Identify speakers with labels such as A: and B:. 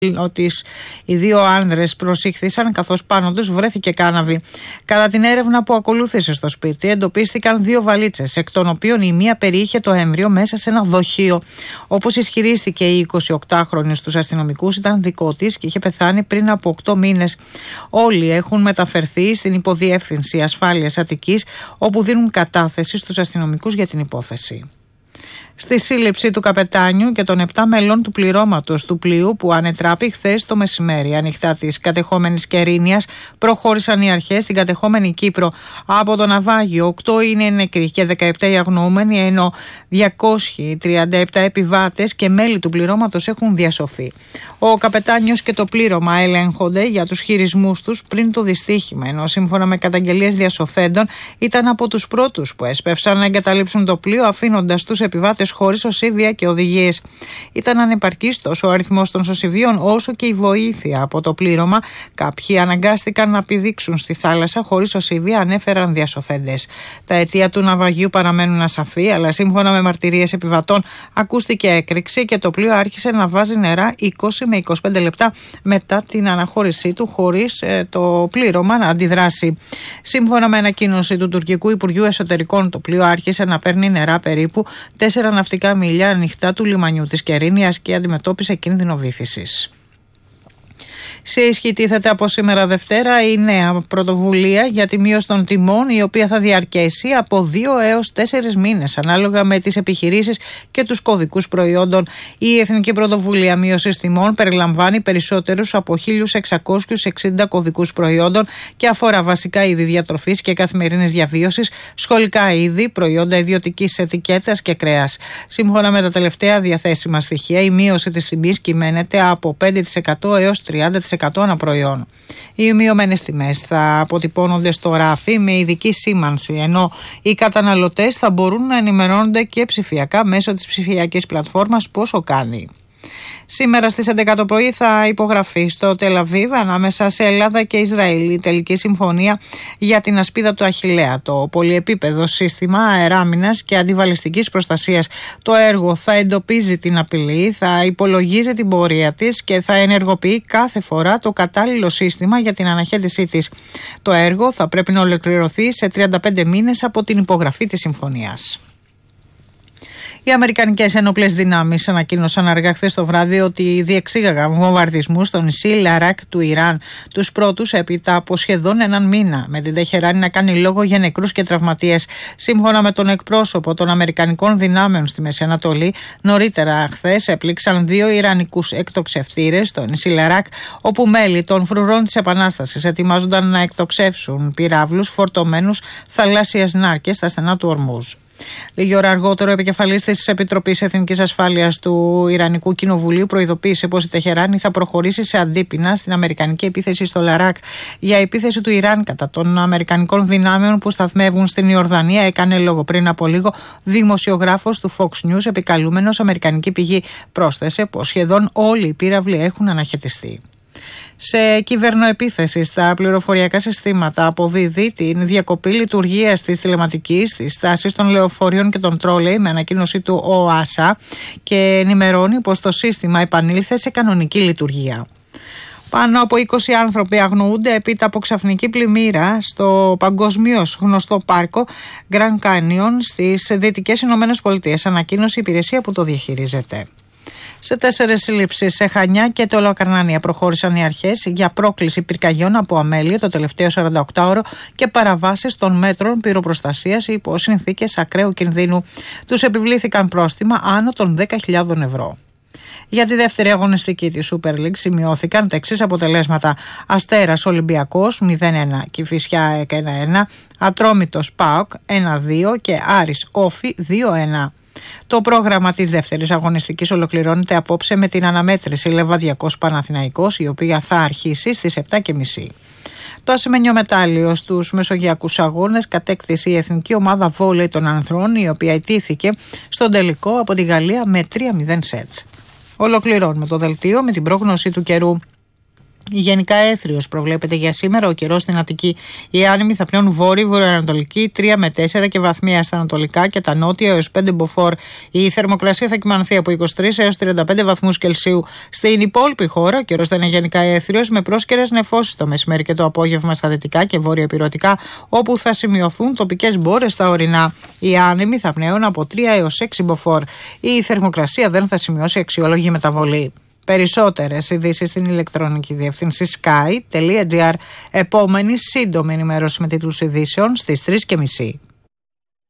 A: Ότι οι δύο άνδρες προσήχθησαν καθώς πάνω τους βρέθηκε κάναβη. Κατά την έρευνα που ακολούθησε στο σπίτι εντοπίστηκαν δύο βαλίτσες, εκ των οποίων η μία περιείχε το έμβριο μέσα σε ένα δοχείο. Όπως ισχυρίστηκε η 28χρονη στους αστυνομικούς, ήταν δικό της και είχε πεθάνει πριν από 8 μήνες. Όλοι έχουν μεταφερθεί στην Υποδιεύθυνση Ασφάλειας Αττικής, όπου δίνουν κατάθεση στους αστυνομικούς για την υπόθεση. Στη σύλληψη του καπετάνιου και των 7 μελών του πληρώματος του πλοίου που ανετράπη χθες το μεσημέρι ανοιχτά της κατεχόμενης Κερίνιας, προχώρησαν οι αρχές στην κατεχόμενη Κύπρο. Από το ναυάγιο 8 είναι νεκροί και 17 οι αγνοούμενοι, ενώ 237 επιβάτες και μέλη του πληρώματος έχουν διασωθεί. Ο καπετάνιος και το πλήρωμα ελέγχονται για τους χειρισμούς τους πριν το δυστύχημα, ενώ σύμφωνα με καταγγελίες διασωθέντων ήταν από τους πρώτους που έσπευσαν να εγκαταλείψουν το πλοίο, αφήνοντας τους επιβάτες χωρίς σωσίβια και οδηγίες. Ήταν ανεπαρκής τόσο ο αριθμός των σωσιβίων όσο και η βοήθεια από το πλήρωμα. Κάποιοι αναγκάστηκαν να πηδήξουν στη θάλασσα χωρίς σωσίβια, ανέφεραν διασωθέντες. Τα αιτία του ναυαγίου παραμένουν ασαφή, αλλά σύμφωνα με μαρτυρίες επιβατών ακούστηκε έκρηξη και το πλοίο άρχισε να βάζει νερά 20 με 25 λεπτά μετά την αναχώρησή του, χωρίς το πλήρωμα να αντιδράσει. Σύμφωνα με ανακοίνωση του Τουρκικού Υπουργείου Εσωτερικών, το πλοίο άρχισε να παίρνει νερά περίπου 4 ναυτικά μίλια ανοιχτά του λιμανιού της Κερίνιας και αντιμετώπισε κίνδυνο βύθισης. Σε ισχύ τίθεται από σήμερα Δευτέρα η νέα πρωτοβουλία για τη μείωση των τιμών, η οποία θα διαρκέσει από 2 έως 4 μήνες ανάλογα με τις επιχειρήσεις και τους κωδικούς προϊόντων. Η Εθνική Πρωτοβουλία Μείωσης Τιμών περιλαμβάνει περισσότερους από 1.660 κωδικούς προϊόντων και αφορά βασικά είδη διατροφής και καθημερινής διαβίωσης, σχολικά είδη, προϊόντα ιδιωτικής ετικέτας και κρέας. Σύμφωνα με τα τελευταία διαθέσιμα στοιχεία, η μείωση της τιμής κυμαίνεται από 5% έως 30% ανά προϊόν. Οι μειωμένες τιμές θα αποτυπώνονται στο ράφι με ειδική σήμανση, ενώ οι καταναλωτές θα μπορούν να ενημερώνονται και ψηφιακά μέσω της ψηφιακής πλατφόρμας πόσο κάνει. Σήμερα στις 11 το πρωί θα υπογραφεί στο Τελαβίβ ανάμεσα σε Ελλάδα και Ισραήλ η τελική συμφωνία για την ασπίδα του Αχιλλέα, το πολυεπίπεδο σύστημα αεράμινας και αντιβαλιστικής προστασίας. Το έργο θα εντοπίζει την απειλή, θα υπολογίζει την πορεία της και θα ενεργοποιεί κάθε φορά το κατάλληλο σύστημα για την αναχέτησή της. Το έργο θα πρέπει να ολοκληρωθεί σε 35 μήνες από την υπογραφή της συμφωνίας. Οι Αμερικανικές Ενόπλες Δυνάμεις ανακοίνωσαν αργά χθες το βράδυ ότι διεξήγαγαν βομβαρδισμούς στο νησί Λαράκ του Ιράν, τους πρώτους έπειτα από σχεδόν έναν μήνα, με την Τεχεράνη να κάνει λόγο για νεκρούς και τραυματίες. Σύμφωνα με τον εκπρόσωπο των Αμερικανικών δυνάμεων στη Μέση Ανατολή, νωρίτερα χθες έπληξαν 2 Ιρανικούς εκτοξευτήρες στο νησί Λαράκ, όπου μέλη των φρουρών της Επανάστασης ετοιμάζονταν να εκτοξεύσουν πυράβλους φορτωμένους θαλάσσιας νάρκες στα στενά του Ορμούζ. Λίγη ώρα αργότερο, ο επικεφαλής της Επιτροπής Εθνικής Ασφάλειας του Ιρανικού Κοινοβουλίου προειδοποίησε πως η Τεχεράνη θα προχωρήσει σε αντίπεινα στην αμερικανική επίθεση στο Λαράκ. Για επίθεση του Ιράν κατά των αμερικανικών δυνάμεων που σταθμεύουν στην Ιορδανία έκανε λόγο πριν από λίγο δημοσιογράφος του Fox News, επικαλούμενος αμερικανική πηγή. Πρόσθεσε πως σχεδόν όλοι οι πύραυλοι έχουν αναχαιτιστεί. Σε κυβερνοεπίθεση στα πληροφοριακά συστήματα αποδίδει την διακοπή λειτουργίας της τηλεματικής, της στάσης των λεωφορείων και των τρόλεϊ με ανακοίνωση του ΟΑΣΑ και ενημερώνει πως το σύστημα επανήλθε σε κανονική λειτουργία. Πάνω από 20 άνθρωποι αγνοούνται έπειτα από ξαφνική πλημμύρα στο παγκοσμίως γνωστό πάρκο Grand Canyon στις Δυτικές Ηνωμένες Πολιτείες, ανακοίνωσε η υπηρεσία που το διαχειρίζεται. Σε 4 σύλληψεις σε Χανιά και Τολοκαρνάνια προχώρησαν οι αρχές για πρόκληση πυρκαγιών από αμέλεια το τελευταίο 48ωρο και παραβάσεις των μέτρων πυροπροστασίας υπό συνθήκες ακραίου κινδύνου. Τους επιβλήθηκαν πρόστιμα άνω των 10.000 ευρώ. Για τη δεύτερη αγωνιστική της Super League σημειώθηκαν τα εξής αποτελέσματα: Αστέρας Ολυμπιακός 0-1, Κηφισιά 1-1, Ατρόμητος ΠΑΟΚ 1-2 και Άρης Όφη 2-1. Το πρόγραμμα της δεύτερης αγωνιστικής ολοκληρώνεται απόψε με την αναμέτρηση Λεβαδιακός Παναθηναϊκός, η οποία θα αρχίσει στις 7.30. Το ασημένιο μετάλλιο στους μεσογειακούς αγώνες κατέκτησε η εθνική ομάδα βόλεϊ των ανδρών, η οποία ιτήθηκε στον τελικό από τη Γαλλία με 3-0 σετ. Ολοκληρώνουμε το δελτίο με την πρόγνωση του καιρού. Γενικά έθριος προβλέπεται για σήμερα. Ο καιρός στην Αττική. Οι άνεμοι θα πνέουν βόρειο-βορειοανατολική 3 με 4 και βαθμία στα ανατολικά και τα νότια έως 5 μποφόρ. Η θερμοκρασία θα κυμανθεί από 23 έως 35 βαθμούς Κελσίου. Στην υπόλοιπη χώρα ο καιρός θα είναι γενικά έθριος με πρόσκαιρες νεφώσεις το μεσημέρι και το απόγευμα στα δυτικά και βόρεια ηπειρωτικά, όπου θα σημειωθούν τοπικές μπόρες στα ορεινά. Οι άνεμοι θα πνέουν από 3 έως 6 μποφόρ. Η θερμοκρασία δεν θα σημειώσει αξιόλογη μεταβολή. Περισσότερες ειδήσεις στην ηλεκτρονική διεύθυνση sky.gr. Επόμενη σύντομη ενημέρωση με τίτλους ειδήσεων στις 3:30.